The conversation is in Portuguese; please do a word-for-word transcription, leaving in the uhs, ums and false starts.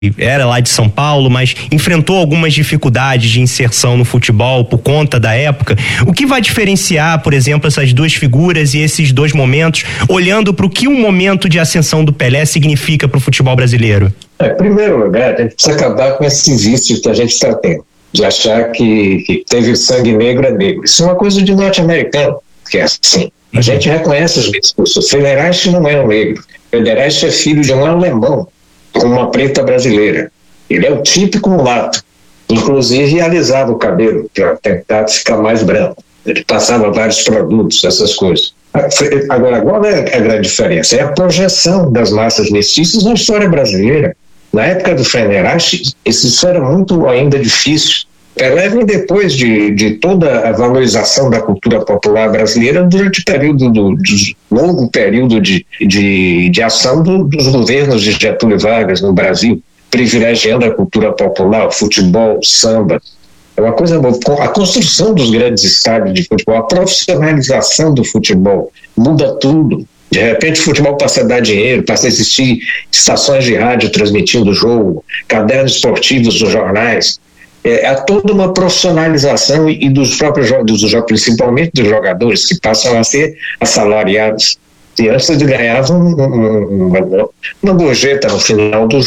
era lá de São Paulo, mas enfrentou algumas dificuldades de inserção no futebol por conta da época. O que vai diferenciar, por exemplo, essas duas figuras e esses dois momentos, olhando para o que um momento de ascensão do Pelé significa para o futebol brasileiro? É, em primeiro lugar, a gente precisa acabar com esse vício que a gente está tendo, de achar que, que teve sangue negro é negro. Isso é uma coisa de norte-americano, que é assim. A gente reconhece os discursos. Federais não é um negro. Federais é filho de um alemão com uma preta brasileira. Ele é o típico mulato. Inclusive, alisava o cabelo para tentar ficar mais branco. Ele passava vários produtos, essas coisas. Agora, qual é a grande diferença? É a projeção das massas mestiças na história brasileira. Na época do Federais, isso era muito ainda difícil. Pelé vem depois de, de toda a valorização da cultura popular brasileira durante o período do, do longo período de, de, de ação do, dos governos de Getúlio Vargas no Brasil, privilegiando a cultura popular, o futebol, o samba. É uma coisa boa. A construção dos grandes estádios de futebol, a profissionalização do futebol, muda tudo. De repente o futebol passa a dar dinheiro, passa a existir estações de rádio transmitindo o jogo, cadernos esportivos dos jornais. É, há toda uma profissionalização e, e dos próprios jogos, principalmente dos jogadores, que passam a ser assalariados. E antes eles ganhavam um, um, uma, uma gorjeta no final do,